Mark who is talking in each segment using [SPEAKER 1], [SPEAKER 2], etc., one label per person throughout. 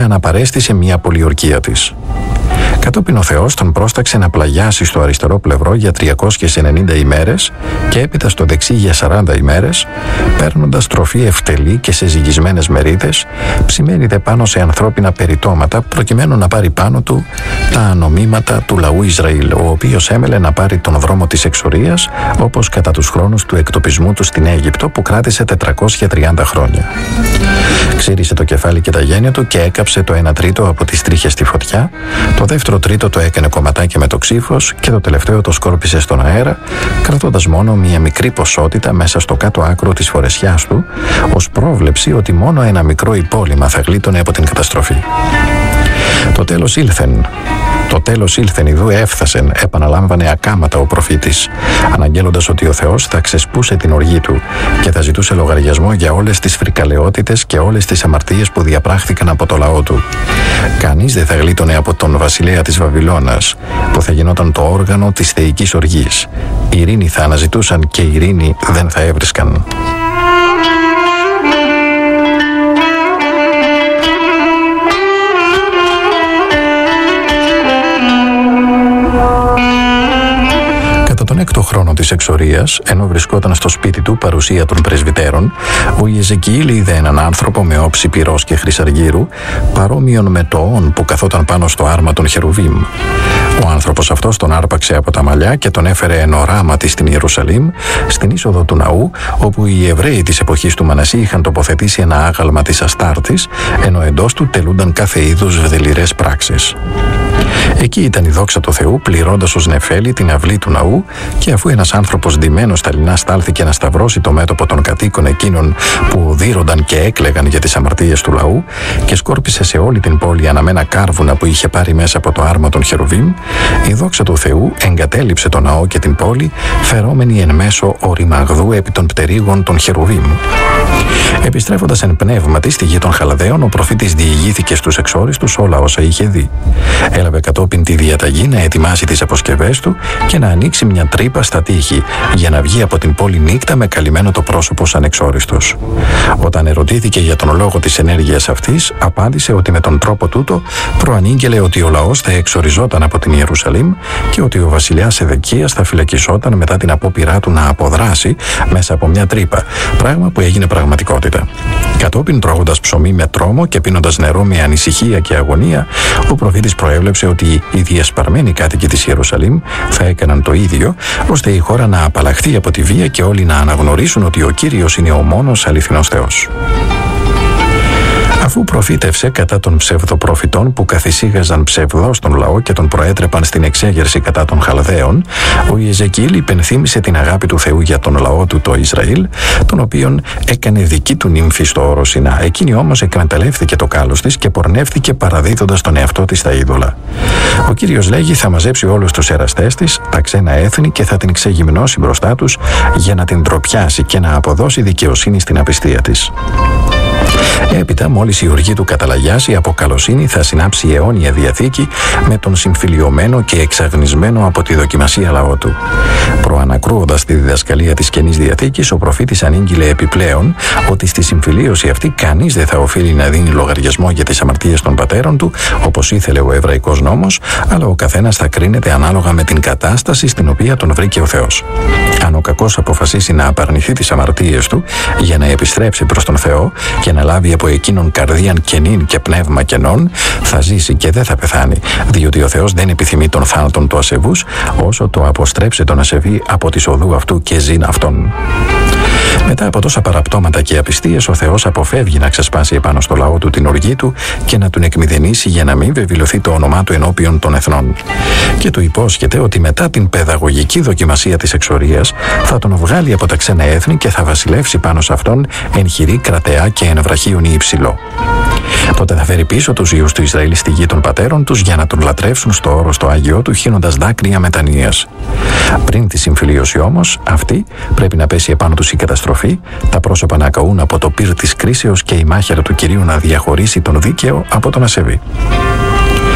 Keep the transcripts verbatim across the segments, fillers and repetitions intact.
[SPEAKER 1] αναπαρέστησε μια πολιορκία της. Κατόπιν ο Θεός τον πρόσταξε να πλαγιάσει στο αριστερό πλευρό για τριακόσιες ενενήντα ημέρες και έπειτα στο δεξί για σαράντα ημέρες, παίρνοντας τροφή ευτελή και σε ζυγισμένες μερίδες, ψημένη δε πάνω σε ανθρώπινα περιτώματα, προκειμένου να πάρει πάνω του τα ανομήματα του λαού Ισραήλ, ο οποίος έμελε να πάρει τον δρόμο της εξορίας, όπως κατά τους χρόνους του εκτοπισμού του στην Αίγυπτο, που κράτησε τετρακόσια τριάντα χρόνια. Ξύρισε το κεφάλι και τα γένια του και έκαψε το ένα τρίτο από τις τρίχες στη φωτιά, το δεύτερο τρίτο το έκανε κομματάκια με το ξύφος και το τελευταίο το σκόρπισε στον αέρα, κρατώντας μόνο μια μικρή ποσότητα μέσα στο κάτω άκρο της φορεσιάς του, ως πρόβλεψη ότι μόνο ένα μικρό υπόλοιμα θα γλίτωνε από την καταστροφή. Το τέλος ήλθεν. Το τέλος ήλθεν, ιδού έφθασεν, επαναλάμβανε ακάματα ο προφήτης, αναγγέλλοντας ότι ο Θεός θα ξεσπούσε την οργή του και θα ζητούσε λογαριασμό για όλες τις φρικαλαιότητες και όλες τις αμαρτίες που διαπράχθηκαν από το λαό του. Κανείς δεν θα γλίτωνε από τον βασιλέα της Βαβυλώνας, που θα γινόταν το όργανο της θεϊκής οργής. Ειρήνη θα αναζητούσαν και ειρήνη δεν θα έβρισκαν. Τον έκτο χρόνο της εξορίας, ενώ βρισκόταν στο σπίτι του παρουσία των πρεσβυτέρων, ο Ιεζεκιήλ είδε έναν άνθρωπο με όψη πυρός και χρυσαργύρου, παρόμοιον με το όν που καθόταν πάνω στο άρμα των Χερουβίμ. Ο άνθρωπος αυτός τον άρπαξε από τα μαλλιά και τον έφερε εν οράματι στην Ιερουσαλήμ, στην είσοδο του ναού, όπου οι Εβραίοι της εποχής του Μανασί είχαν τοποθετήσει ένα άγαλμα της Αστάρτης, ενώ εντός του τελούνταν κάθε είδους βδελιρές πράξεις. Εκεί ήταν η δόξα του Θεού, πληρώντας ως νεφέλη την αυλή του ναού, και αφού ένας άνθρωπος ντυμένος στα λινά στάλθηκε να σταυρώσει το μέτωπο των κατοίκων εκείνων που οδύρονταν και έκλαιγαν για τις αμαρτίες του λαού, και σκόρπισε σε όλη την πόλη αναμένα κάρβουνα που είχε πάρει μέσα από το άρμα των Χερουβίμ, η δόξα του Θεού εγκατέλειψε το ναό και την πόλη, φερόμενη εν μέσω οριμαγδού επί των πτερίγων των Χερουβίμ. Επιστρέφοντας εν πνεύματι στη γη των Χαλδαίων, ο προφήτης διηγήθηκε στους εξόριστους όλα όσα είχε δει. Έλαβε κατόπιν τη διαταγή να ετοιμάσει τις αποσκευές του και να ανοίξει μια τρύπα στα τείχη για να βγει από την πόλη νύχτα με καλυμμένο το πρόσωπο σαν εξόριστος. Όταν ερωτήθηκε για τον λόγο της ενέργειας αυτής, απάντησε ότι με τον τρόπο τούτο προανήγγελε ότι ο λαός θα εξοριζόταν από την Ιερουσαλήμ και ότι ο βασιλιάς Εδεκίας θα φυλακισόταν μετά την απόπειρά του να αποδράσει μέσα από μια τρύπα, πράγμα που έγινε πραγματικότητα. Κατόπιν, τρώγοντας ψωμί με τρόμο και πίνοντας νερό με ανησυχία και αγωνία, ο προφήτης προέβλεψε ότι οι διασπαρμένοι κάτοικοι της Ιερουσαλήμ θα έκαναν το ίδιο, ώστε η χώρα να απαλλαχθεί από τη βία και όλοι να αναγνωρίσουν ότι ο Κύριος είναι ο μόνος αληθινός Θεός. Αφού προφήτευσε κατά των ψευδοπροφητών που καθησύγαζαν ψευδός τον λαό και τον προέτρεπαν στην εξέγερση κατά των Χαλδαίων, ο Ιεζεκιήλ υπενθύμησε την αγάπη του Θεού για τον λαό του το Ισραήλ, τον οποίον έκανε δική του νύμφη στο όρο Σινά. Εκείνη όμως εκμεταλλεύθηκε το κάλος της και πορνεύθηκε παραδίδοντας τον εαυτό της στα είδωλα. Ο Κύριος λέγει: θα μαζέψει όλους τους εραστές της, τα ξένα έθνη, και θα την ξεγυμνώσει μπροστά τους για να την ντροπιάσει και να αποδώσει δικαιοσύνη στην απιστία της. Έπειτα, μόλις η οργή του καταλαγιάσει, από καλοσύνη θα συνάψει αιώνια διαθήκη με τον συμφιλιωμένο και εξαγνισμένο από τη δοκιμασία λαό του. Προανακρούοντας τη διδασκαλία της Καινής Διαθήκης, ο προφήτης ανήγγειλε επιπλέον ότι στη συμφιλίωση αυτή κανείς δεν θα οφείλει να δίνει λογαριασμό για τις αμαρτίες των πατέρων του, όπως ήθελε ο εβραϊκός νόμος, αλλά ο καθένας θα κρίνεται ανάλογα με την κατάσταση στην οποία τον βρήκε ο Θεός. Αν ο κακός αποφασίσει να απαρνηθεί τις αμαρτίες του για να επιστρέψει προς τον Θεό και να λάβει από εκείνον καρδίαν κενήν και πνεύμα κενών, θα ζήσει και δεν θα πεθάνει, διότι ο Θεός δεν επιθυμεί τον θάνατον του ασεβούς, όσο το αποστρέψει τον ασεβή από της οδού αυτού και ζήν αυτόν. Μετά από τόσα παραπτώματα και απιστίες, ο Θεός αποφεύγει να ξεσπάσει επάνω στο λαό του την οργή του και να τον εκμηδενήσει για να μην βεβηλωθεί το όνομά του ενώπιον των εθνών. Και του υπόσχεται ότι μετά την παιδαγωγική δοκιμασία της εξορίας θα τον βγάλει από τα ξένα έθνη και θα βασιλεύσει πάνω σε αυτόν εν χειρή, κρατεά και εν βραχίονι υψηλό. Τότε θα φέρει πίσω τους ιούς του Ισραήλ στη γη των πατέρων τους για να τον λατρεύσουν στο όρος το Άγιό του, χύνοντας δάκρυα μετανοίας. Πριν τη συμφιλίωση όμως, αυτή πρέπει να πέσει επάνω τους η καταστροφή, τα πρόσωπα να καούν από το πυρ της κρίσεως και η μάχαιρα του Κυρίου να διαχωρίσει τον δίκαιο από τον ασεβή.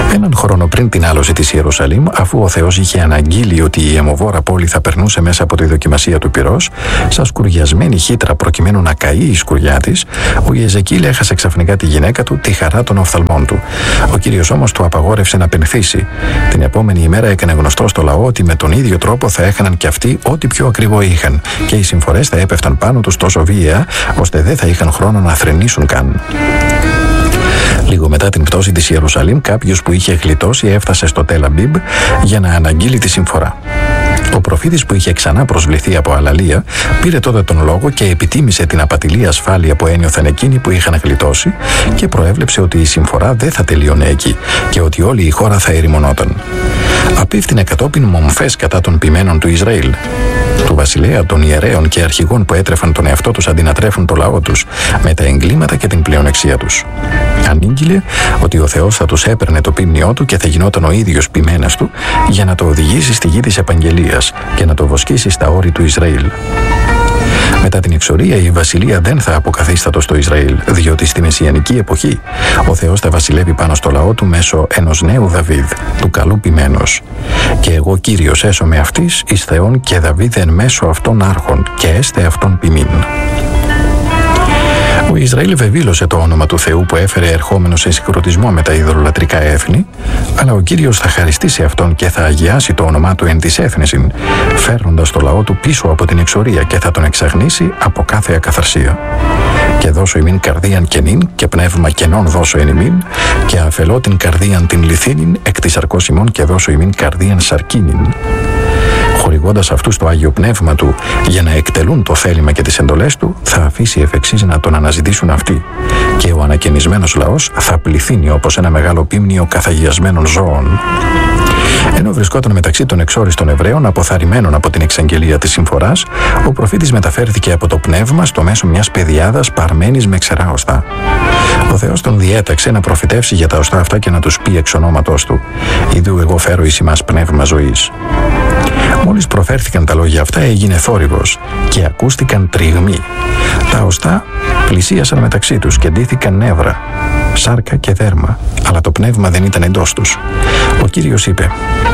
[SPEAKER 1] Έναν χρόνο πριν την άλωση της Ιερουσαλήμ, αφού ο Θεός είχε αναγγείλει ότι η αιμοβόρα πόλη θα περνούσε μέσα από τη δοκιμασία του πυρός, σαν σκουριασμένη χύτρα προκειμένου να καεί η σκουριά της, ο Ιεζεκίλ έχασε ξαφνικά τη γυναίκα του, τη χαρά των οφθαλμών του. Ο Κύριος όμως του απαγόρευσε να πενθήσει. Την επόμενη ημέρα έκανε γνωστό στο λαό ότι με τον ίδιο τρόπο θα έχαναν κι αυτοί ό,τι πιο ακριβό είχαν, και οι συμφορές θα έπεφταν πάνω τους τόσο βίαια, ώστε δεν θα είχαν χρόνο να θρηνήσουν καν. Λίγο μετά την πτώση της Ιερουσαλήμ, κάποιος που είχε γλιτώσει έφτασε στο Τελ Αμπίμπ για να αναγγείλει τη συμφορά. Ο προφήτης, που είχε ξανά προσβληθεί από αλαλία, πήρε τότε τον λόγο και επιτίμησε την απατηλή ασφάλεια που ένιωθαν εκείνοι που είχαν γλιτώσει και προέβλεψε ότι η συμφορά δεν θα τελείωνε εκεί και ότι όλη η χώρα θα ερημονόταν. Απίφθινε κατόπιν μομφές κατά των ποιμένων του Ισραήλ, του βασιλέα, των ιερέων και αρχηγών που έτρεφαν τον εαυτό τους αντί να τρέφουν το λαό τους με τα εγκλήματα και την πλεονεξία τους. Ανήγγειλε ότι ο Θεός θα τους έπαιρνε το ποίμνιό του και θα γινόταν ο ίδιος ποιμένας του για να το οδηγήσει στη γη της επαγγελίας και να το βοσκήσει στα όρη του Ισραήλ. Μετά την εξορία, η βασιλεία δεν θα αποκαθίστατο στο Ισραήλ, διότι στη μεσιανική εποχή ο Θεός θα βασιλεύει πάνω στο λαό του μέσω ενός νέου Δαβίδ, του καλού ποιμένος. «Και εγώ Κύριος έσωμαι αυτής εις Θεόν και Δαβίδ εν μέσω αυτών άρχων και έστε αυτών ποιμήν». Ο Ισραήλ βεβήλωσε το όνομα του Θεού που έφερε ερχόμενο σε συγχρονισμό με τα ειδωλολατρικά έθνη, αλλά ο Κύριος θα χαριστεί σε αυτόν και θα αγιάσει το όνομά του εν της έθνησιν, φέρνοντας το λαό του πίσω από την εξορία και θα τον εξαγνίσει από κάθε ακαθαρσία. «Και δώσω ημίν καρδίαν κενήν και πνεύμα κενών δώσω εν ημίν και αφελώ την καρδίαν την λιθίνην εκ της σαρκός ημών και δώσω ημίν καρδίαν σαρκίνην». Χορηγώντας αυτούς το Άγιο Πνεύμα του για να εκτελούν το θέλημα και τις εντολές του, θα αφήσει εφ' εξής να τον αναζητήσουν αυτοί, και ο ανακαινισμένος λαός θα πληθύνει όπως ένα μεγάλο ποίμνιο καθαγιασμένων ζώων. Ενώ βρισκόταν μεταξύ των εξόριστων Εβραίων, αποθαρρυμένων από την εξαγγελία της συμφοράς, ο προφήτης μεταφέρθηκε από το πνεύμα στο μέσο μιας πεδιάδας παρμένης με ξερά οστά. Ο Θεός τον διέταξε να προφητεύσει για τα οστά αυτά και να τους πει εξ ονόματός του: «Ιδού εγώ φέρω εις ημάς πνεύμα ζωής». Μόλις προφέρθηκαν τα λόγια αυτά, έγινε θόρυβος και ακούστηκαν τριγμοί. Τα οστά πλησίασαν μεταξύ τους και ντύθηκαν νεύρα, σάρκα και δέρμα, αλλά το πνεύμα δεν ήταν εντός τους. Ο Κύριος είπε: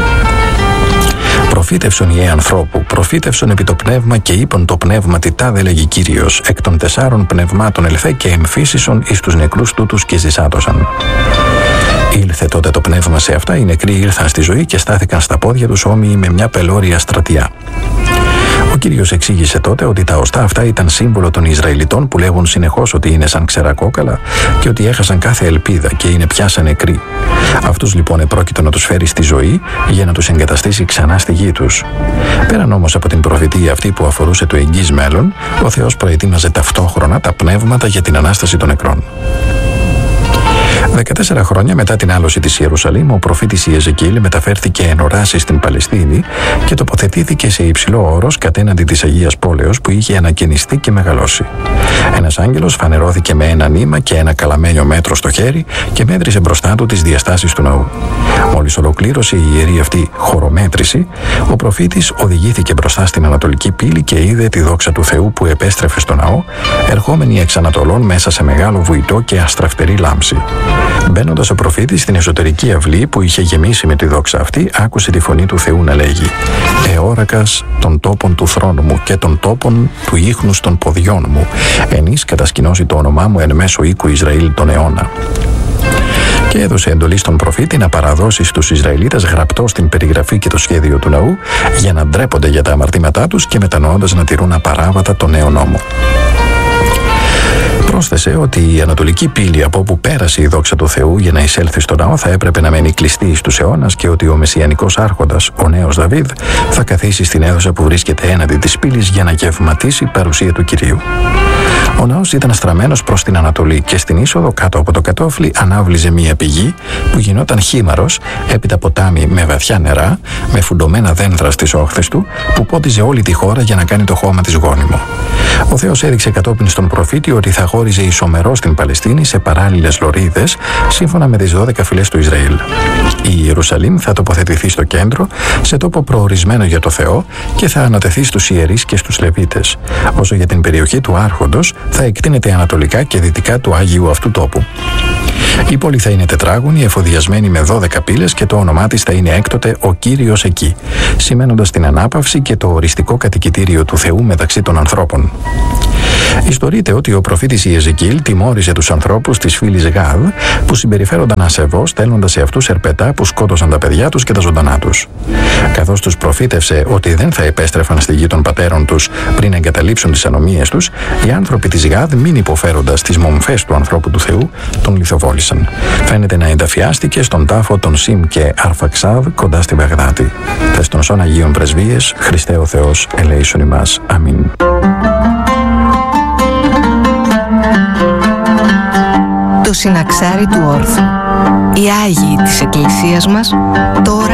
[SPEAKER 1] «Προφήτευσον ιε ανθρώπου, προφήτευσον επί το πνεύμα και είπον το πνεύμα τι τάδε λέγει Κύριος, εκ των τεσσάρων πνευμάτων ελθέ και εμφύσισον εις τους νεκρούς τούτους και ζησάτωσαν». Ήλθε τότε το πνεύμα σε αυτά, οι νεκροί ήλθαν στη ζωή και στάθηκαν στα πόδια τους όμοιοι με μια πελώρια στρατιά. Ο Κύριος εξήγησε τότε ότι τα οστά αυτά ήταν σύμβολο των Ισραηλιτών που λέγουν συνεχώς ότι είναι σαν ξερά κόκαλα και ότι έχασαν κάθε ελπίδα και είναι πια σαν νεκροί. Αυτούς λοιπόν επρόκειτο να τους φέρει στη ζωή για να τους εγκαταστήσει ξανά στη γη τους. Πέραν όμως από την προφητεία αυτή που αφορούσε το εγγύς μέλλον, ο Θεός προετοίμαζε ταυτόχρονα τα πνεύματα για την Ανάσταση των νεκρών. δεκατέσσερα χρόνια μετά την άλωση της Ιερουσαλήμ, ο προφήτης Ιεζεκίλ μεταφέρθηκε εν οράσει στην Παλαιστίνη και τοποθετήθηκε σε υψηλό όρος κατέναντι της Αγίας Πόλεως που είχε ανακαινιστεί και μεγαλώσει. Ένας άγγελος φανερώθηκε με ένα νήμα και ένα καλαμένιο μέτρο στο χέρι και μέτρησε μπροστά του τις διαστάσεις του ναού. Μόλις ολοκλήρωσε η ιερή αυτή χωρομέτρηση, ο προφήτης οδηγήθηκε μπροστά στην Ανατολική πύλη και είδε τη δόξα του Θεού που επέστρεφε στο ναό, ερχόμενη εξ Ανατολών μέσα σε μεγάλο βουητό και αστραφτερή λάμψη. Μπαίνοντας ο προφήτης στην εσωτερική αυλή που είχε γεμίσει με τη δόξα αυτή, άκουσε τη φωνή του Θεού να λέγει: «Εώρακας των τόπων του θρόνου μου και των τόπων του ίχνους των ποδιών μου, ενείς κατασκηνώσει το όνομά μου εν μέσω οίκου Ισραήλ τον αιώνα». Και έδωσε εντολή στον προφήτη να παραδώσει στους Ισραηλίτες γραπτό στην περιγραφή και το σχέδιο του ναού για να ντρέπονται για τα αμαρτήματά τους και μετανοώντας να τηρούν απαράβατα τον νέο νόμο. Πρόσθεσε ότι η ανατολική πύλη από όπου πέρασε η δόξα του Θεού για να εισέλθει στο ναό θα έπρεπε να μένει κλειστή στους αιώνας και ότι ο μεσιανικός άρχοντας, ο νέος Δαβίδ, θα καθίσει στην αίθουσα που βρίσκεται έναντι της πύλης για να γευματίσει παρουσία του Κυρίου. Ο ναός ήταν στραμμένος προς την Ανατολή και στην είσοδο κάτω από το κατόφλι ανάβλιζε μία πηγή που γινόταν χήμαρος, έπειτα ποτάμι με βαθιά νερά, με φουντωμένα δέντρα στις όχθες του, που πότιζε όλη τη χώρα για να κάνει το χώμα της γόνιμο. Ο Θεός έδειξε κατόπιν στον προφήτη ότι θα χώριζε ισομερό στην Παλαιστίνη σε παράλληλες λωρίδες, σύμφωνα με τις δώδεκα φυλές του Ισραήλ. Η Ιερουσαλήμ θα τοποθετηθεί στο κέντρο, σε τόπο προορισμένο για το Θεό, και θα ανατεθεί στους ιερείς και στους Λεβίτες. Όσο για την περιοχή του Άρχοντος, θα εκτείνεται ανατολικά και δυτικά του Άγιου αυτού τόπου. Η πόλη θα είναι τετράγωνη, εφοδιασμένη με δώδεκα πύλες και το όνομά της θα είναι έκτοτε «Ο Κύριος εκεί», σημαίνοντας την ανάπαυση και το οριστικό κατοικητήριο του Θεού μεταξύ των ανθρώπων. Ιστορείται ότι ο προφήτης Ιεζεκίλ τιμώρησε τους ανθρώπους της φύλης Γάδ που συμπεριφέρονταν ασεβώς, στέλνοντας σε αυτούς ερπετά που σκότωσαν τα παιδιά τους και τα ζωντανά τους. Καθώς τους προφήτευσε ότι δεν θα επέστρεφαν στη γη των πατέρων τους πριν εγκαταλείψουν τις ανομίες τους, οι άνθρωποι της Γάδ, μην υποφέροντας τις μομφές του ανθρώπου του Θεού, τον λιθοβόλησαν. Φαίνεται να ενταφιάστηκε στον τάφο των Σιμ και Αρφαξάδ κοντά στη Βαγδάτη. Τες των σών Αγίων Πρεσβείες, Χριστέ ο Θεός, ελέησον ημάς. Αμήν.
[SPEAKER 2] Το συναξάρι του όρθου. Οι Άγιοι της Εκκλησίας μας τώρα